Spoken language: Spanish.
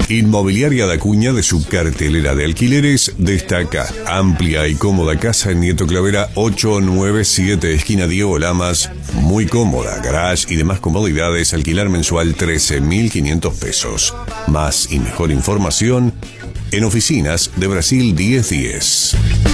Inmobiliaria da Cuña, de su cartelera de alquileres, destaca amplia y cómoda casa en Nieto Clavera 897, esquina Diego Lamas. Muy cómoda, garage y demás comodidades. Alquilar mensual 13.500 pesos. Más y mejor información en Oficinas de Brasil 1010.